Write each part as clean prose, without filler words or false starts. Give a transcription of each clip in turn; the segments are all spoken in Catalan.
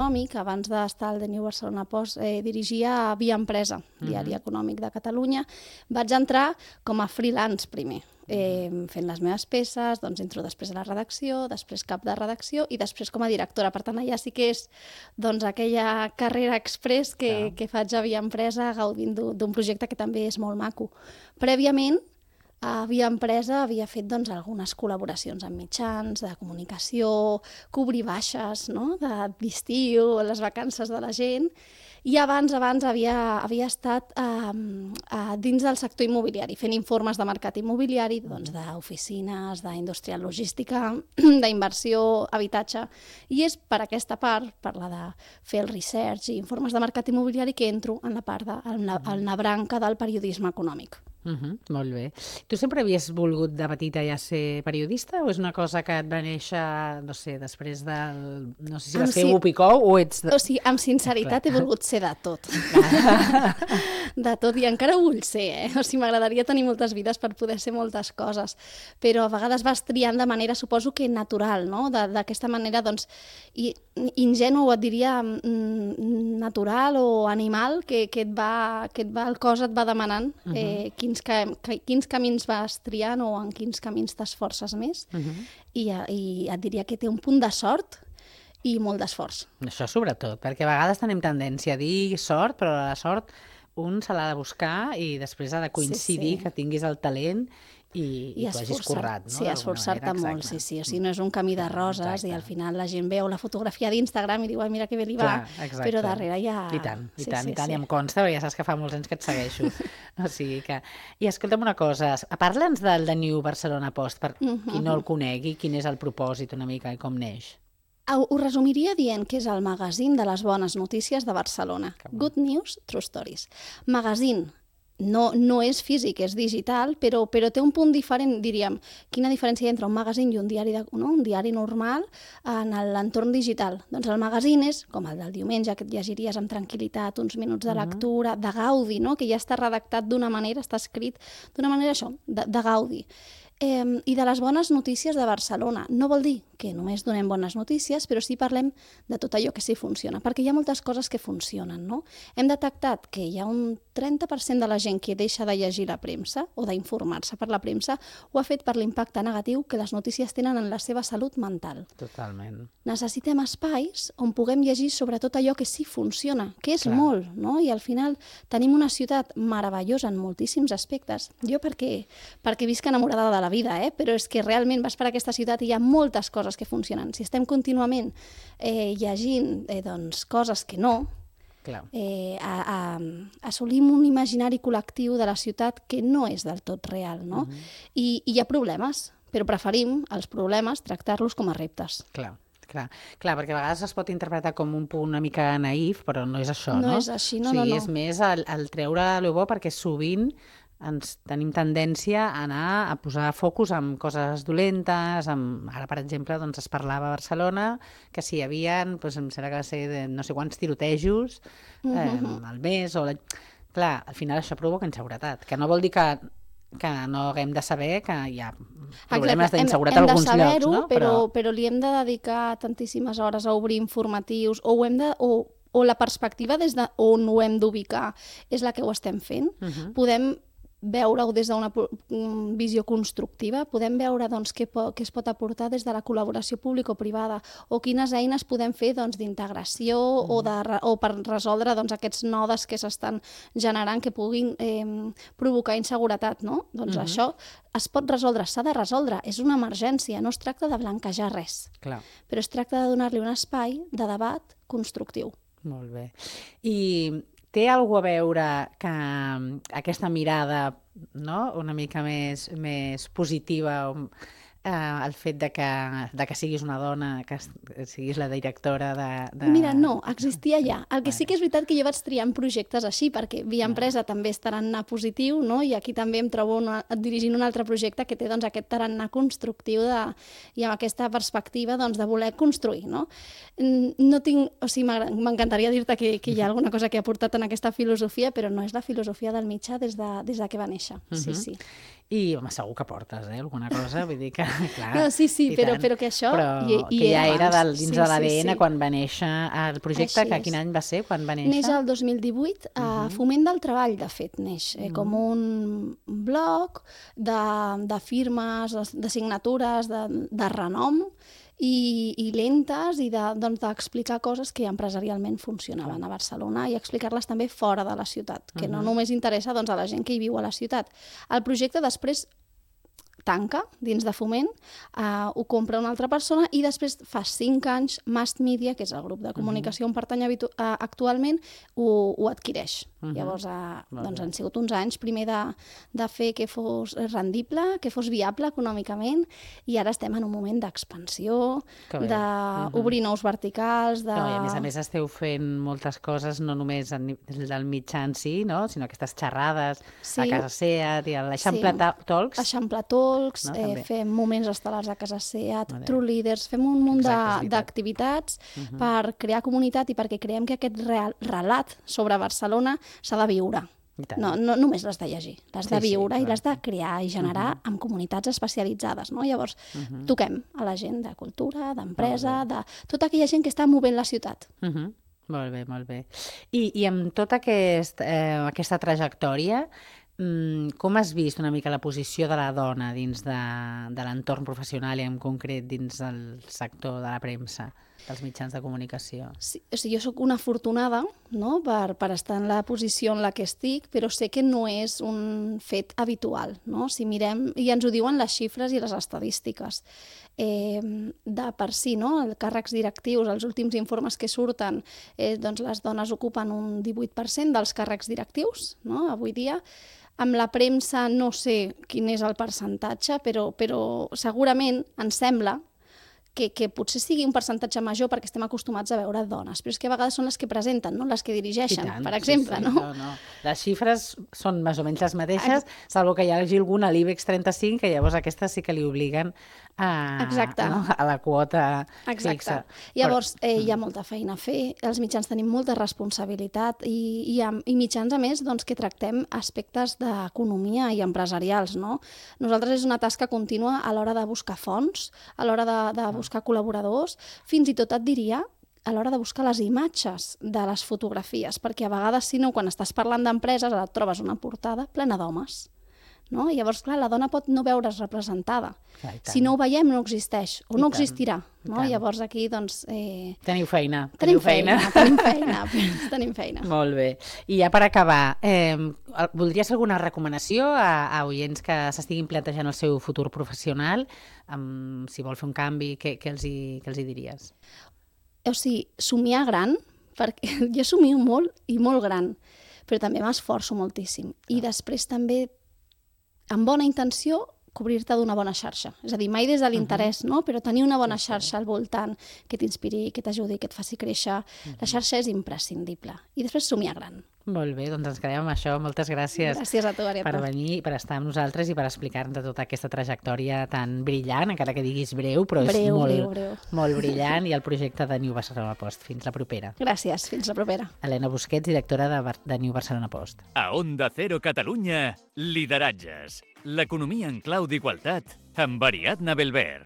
econòmic, abans d'estar al The New Barcelona Post, dirigia Via Empresa, diari econòmic de Catalunya. Vaig entrar com a freelance primer, fent les meves peces, doncs entro després a la redacció, després cap de redacció i després com a directora. Per tant, allà sí que és aquella carrera express que faig a Via Empresa, gaudint d'un projecte que també és molt maco. Prèviament, a Via Empresa havia fet algunes col·laboracions amb mitjans de comunicació, cobrir baixes d'estiu, les vacances de la gent, i abans havia estat dins del sector immobiliari, fent informes de mercat immobiliari, d'oficines, d'industrial logística, d'inversió, habitatge, i és per aquesta part, per la de fer el research i informes de mercat immobiliari, que entro en la part en la branca del periodisme econòmic. Molt bé. Tu sempre havies volgut de petita ja ser periodista o és una cosa que et va néixer, no sé, després del... No sé si vas fer Wupicou o ets... O sigui, amb sinceritat he volgut ser de tot. De tot, i encara ho vull ser, O sigui, m'agradaria tenir moltes vides per poder ser moltes coses, però a vegades vas triant de manera, suposo que natural, no? D'aquesta manera, doncs, ingenu, et diria, natural o animal, que el cos et va demanant quins camins vas triant o en quins camins t'esforces més, i et diria que té un punt de sort i molt d'esforç. Això sobretot, perquè a vegades tenim tendència a dir sort, però la sort un se l'ha de buscar i després ha de coincidir que tinguis el talent i t'ho hagis currat. Sí, esforçar-te molt, sí. O sigui, no és un camí de roses i al final la gent veu la fotografia d'Instagram i diu, mira que bé li va, però darrere ja... I tant, i em consta, perquè ja saps que fa molts anys que et segueixo. O sigui que... I escolta'm una cosa, parla'ns del The New Barcelona Post, per qui no el conegui, quin és el propòsit una mica i com neix. Ho resumiria dient que és el magazín de les bones notícies de Barcelona. Good News, True Stories. Magazín. No és físic, és digital, però té un punt diferent, diríem. Quina diferència hi ha entre un magazín i un diari normal en l'entorn digital? Doncs el magazín és, com el del diumenge, que et llegiries amb tranquil·litat, uns minuts de lectura, de gaudi, que ja està redactat d'una manera, està escrit d'una manera, això, de gaudi. I de les bones notícies de Barcelona. No vol dir que només donem bones notícies, però sí parlem de tot allò que sí funciona, perquè hi ha moltes coses que funcionen, no? Hem detectat que hi ha un 30% de la gent que deixa de llegir la premsa o d'informar-se per la premsa ho ha fet per l'impacte negatiu que les notícies tenen en la seva salut mental. Totalment. Necessitem espais on puguem llegir sobre tot allò que sí funciona, que és molt, no? I al final tenim una ciutat meravellosa en moltíssims aspectes. Jo perquè visc enamorada de la vida, però és que realment vas per aquesta ciutat i hi ha moltes coses que funcionen. Si estem contínuament llegint coses que no, assolim un imaginari col·lectiu de la ciutat que no és del tot real, no? I hi ha problemes, però preferim els problemes tractar-los com a reptes. Clar, perquè a vegades es pot interpretar com un punt una mica naïf, però no és això, no? No és així, no. És més el treure el bo, perquè sovint tenim tendència a anar a posar focus en coses dolentes, ara, per exemple, es parlava a Barcelona que si hi havia, em sembla que va ser no sé quants tirotejos al mes, clar, al final això provoca inseguretat, que no vol dir que no haguem de saber que hi ha problemes d'inseguretat a alguns llocs, no? Però li hem de dedicar tantíssimes hores a obrir informatius, o la perspectiva des d'on ho hem d'ubicar és la que ho estem fent. Podem veure-ho des d'una visió constructiva, podem veure què es pot aportar des de la col·laboració público-privada o quines eines podem fer d'integració o per resoldre aquests nodes que s'estan generant que puguin provocar inseguretat, no? Doncs això es pot resoldre, s'ha de resoldre, és una emergència, no es tracta de blanquejar res, però es tracta de donar-li un espai de debat constructiu. Molt bé. I té alguna a veure que aquesta mirada, no?, una mica més positiva, el fet de que siguis una dona, que siguis la directora de... Mira, no, existia ja. El que sí que és veritat que jo vaig triant projectes així, perquè Via Empresa també és tarannà positiu, no? I aquí també em trobo dirigint un altre projecte que té aquest tarannà constructiu i amb aquesta perspectiva de voler construir, no? No tinc... O sigui, m'encantaria dir-te que hi ha alguna cosa que ha portat en aquesta filosofia, però no és la filosofia del mitjà des de que va néixer. Sí. I, home, segur que portes, alguna cosa, vull dir que, clar... No, sí, però que això Però que ja era dins de l'ADN sí. quan va néixer el projecte, que quin any va ser quan va néixer? Neix el 2018, a Foment del Treball, de fet, neix com un blog de firmes, de signatures, de renom, i lentes, i d'explicar coses que empresarialment funcionaven a Barcelona i explicar-les també fora de la ciutat, que no només interessa a la gent que hi viu a la ciutat. El projecte després tanca dins de Foment, ho compra una altra persona i després fa 5 anys Mast Media, que és el grup de comunicació on pertany actualment, ho adquireix. Llavors doncs han sigut uns anys primer de fer que fos rendible, que fos viable econòmicament, i ara estem en un moment d'expansió, d'obrir nous verticals... I a més esteu fent moltes coses, no només del mitjà en si, sinó aquestes xerrades a Casa Seat i a l'Eixample Talks. Eixample Talks, fem moments estel·lars a Casa Seat, True Leaders, fem un munt d'activitats per crear comunitat i perquè creiem que aquest relat sobre Barcelona s'ha de viure. No només l'has de llegir, l'has de viure i l'has de crear i generar amb comunitats especialitzades. Llavors, toquem a la gent de cultura, d'empresa, de tota aquella gent que està movent la ciutat. Molt bé, molt bé. I amb tota aquesta trajectòria, com has vist una mica la posició de la dona dins de l'entorn professional i en concret dins del sector de la premsa, dels mitjans de comunicació? Sí, jo sóc una afortunada per estar en la posició en la que estic, però sé que no és un fet habitual. Si mirem, i ens ho diuen les xifres i les estadístiques, de per si, càrrecs directius, els últims informes que surten, doncs les dones ocupen un 18% dels càrrecs directius, avui dia. Amb la premsa no sé quin és el percentatge, però segurament ens sembla que potser sigui un percentatge major perquè estem acostumats a veure dones, però és que a vegades són les que presenten, les que dirigeixen, per exemple. Les xifres són més o menys les mateixes, salvo que hi hagi alguna a l'IBEX 35, que llavors aquestes sí que li obliguen a la quota fixa. Llavors, hi ha molta feina a fer, els mitjans tenim molta responsabilitat i mitjans, a més, que tractem aspectes d'economia i empresarials. Nosaltres és una tasca contínua a l'hora de buscar fonts, a l'hora de buscar col·laboradors, fins i tot et diria a l'hora de buscar les imatges de les fotografies, perquè a vegades, si no, quan estàs parlant d'empreses, et trobes una portada plena d'homes. I llavors, clar, la dona pot no veure's representada. Si no ho veiem, no existeix, o no existirà. Llavors aquí, doncs... Teniu feina. Tenim feina. Molt bé. I ja per acabar, voldries alguna recomanació a oients que s'estiguin plantejant el seu futur professional? Si vol fer un canvi, què els hi diries? O sigui, somiar gran, perquè jo somio molt i molt gran, però també m'esforço moltíssim. I després també, amb bona intenció, cobrir-te d'una bona xarxa. És a dir, mai des de l'interès, però tenir una bona xarxa al voltant que t'inspiri, que t'ajudi, que et faci créixer. La xarxa és imprescindible. I després somiar gran. Molt bé, doncs ens quedem amb això. Moltes gràcies. Gràcies a tu, Ariadna. Per venir, per estar amb nosaltres i per explicar-nos tota aquesta trajectòria tan brillant, encara que diguis breu, però és molt brillant, i el projecte de New Barcelona Post. Fins la propera. Gràcies, fins la propera. Helena Busquets, directora de New Barcelona Post. A Onda Cero Catalunya, lideratges. L'economia en clau d'igualtat amb Ariadna Belver.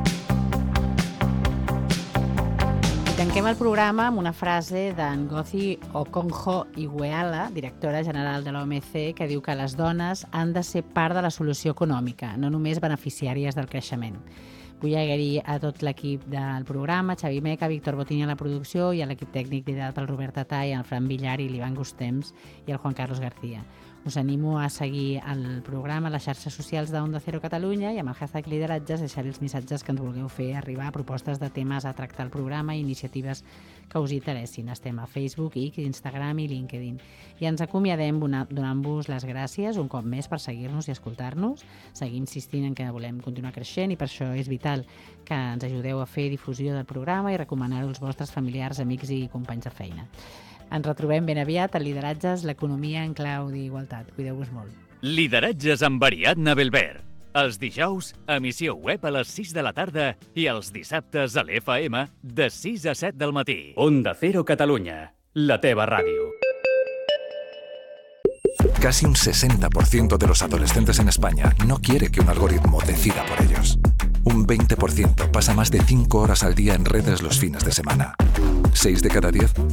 Tanquem el programa amb una frase de Ngozi Okonjo-Iweala, directora general de l'OMC, que diu que les dones han de ser part de la solució econòmica, no només beneficiàries del creixement. Vull agrair a tot l'equip del programa, Xavi Meca, Víctor Botini a la producció i a l'equip tècnic liderat pel Robert Tatay, el Fran Villar i l'Ivan Gustems i el Juan Carlos García. Us animo a seguir el programa a les xarxes socials d'Onda Cero Catalunya i amb el hashtag lideratges deixar els missatges que ens vulgueu fer arribar, propostes de temes a tractar al programa i iniciatives que us interessin. Estem a Facebook, X, Instagram i LinkedIn. I ens acomiadem donant-vos les gràcies un cop més per seguir-nos i escoltar-nos. Seguim insistint en que volem continuar creixent i per això és vital que ens ajudeu a fer difusió del programa i recomanar-ho als vostres familiars, amics i companys de feina. Ens retrobem ben aviat a Lideratges, l'economia en clau d'igualtat. Cuideu-vos molt. Lideratges amb Ariadna Belver. Els dijous, emissió web a les 6 de la tarda i els dissabtes a l'FM de 6 a 7 del matí. Onda Cero Catalunya, la teva ràdio. Casi un 60% de los adolescentes en España no quiere que un algoritmo decida por ellos. Un 20% pasa más de 5 horas al día en redes los fines de semana. 6 de cada 10